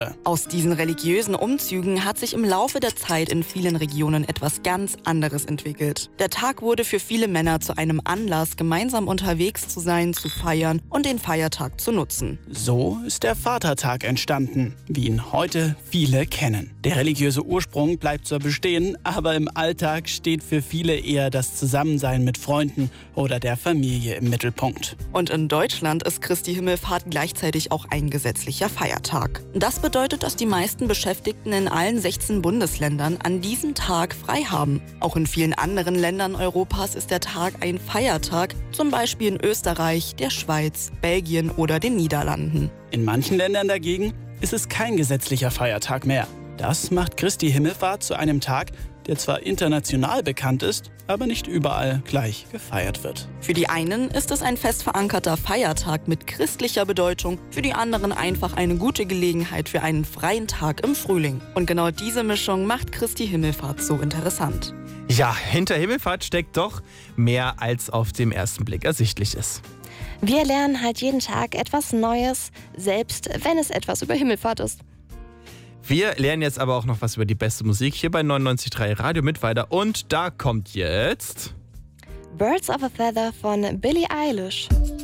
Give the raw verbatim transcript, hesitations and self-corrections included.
Aus diesen religiösen Umzügen hat sich im Laufe der Zeit in vielen Regionen etwas ganz anderes entwickelt. Der Tag wurde für viele Männer zu einem Anlass, gemeinsam unterwegs zu sein, zu feiern und den Feiertag zu nutzen. So ist der Vatertag entstanden, wie ihn heute viele kennen. Der religiöse Ursprung bleibt zwar bestehen, aber im Alltag steht für viele eher das Zusammensein mit Freunden oder der Familie im Mittelpunkt. Und in Deutschland ist Christi Himmelfahrt gleichzeitig auch ein gesetzlicher Feiertag. Das bedeutet, dass die meisten Beschäftigten in allen sechzehn Bundesländern an diesem Tag frei haben. Auch in vielen anderen Ländern Europas ist der Tag ein Feiertag, zum Beispiel in Österreich, der Schweiz, Belgien oder den Niederlanden. In manchen Ländern dagegen ist es kein gesetzlicher Feiertag mehr. Das macht Christi Himmelfahrt zu einem Tag, der zwar international bekannt ist, aber nicht überall gleich gefeiert wird. Für die einen ist es ein fest verankerter Feiertag mit christlicher Bedeutung, für die anderen einfach eine gute Gelegenheit für einen freien Tag im Frühling. Und genau diese Mischung macht Christi Himmelfahrt so interessant. Ja, hinter Himmelfahrt steckt doch mehr, als auf den ersten Blick ersichtlich ist. Wir lernen halt jeden Tag etwas Neues, selbst wenn es etwas über Himmelfahrt ist. Wir lernen jetzt aber auch noch was über die beste Musik hier bei neunundneunzig Komma drei Radio Mittweida. Und da kommt jetzt Birds of a Feather von Billie Eilish.